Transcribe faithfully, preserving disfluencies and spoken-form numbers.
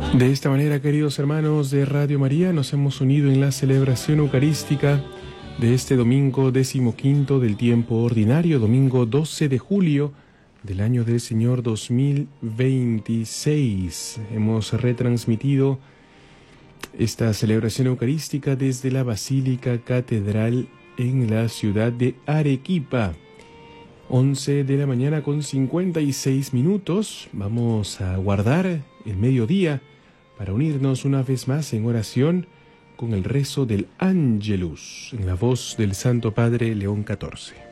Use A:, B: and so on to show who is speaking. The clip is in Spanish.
A: De esta manera, queridos hermanos de Radio María, nos hemos unido en la celebración eucarística de este domingo decimoquinto del tiempo ordinario, domingo doce de julio del año del Señor dos mil veintiséis. Hemos retransmitido esta celebración eucarística desde la Basílica Catedral en la ciudad de Arequipa. once de la mañana con cincuenta y seis minutos. Vamos a guardar el mediodía para unirnos una vez más en oración con el rezo del Ángelus en la voz del Santo Padre León catorce.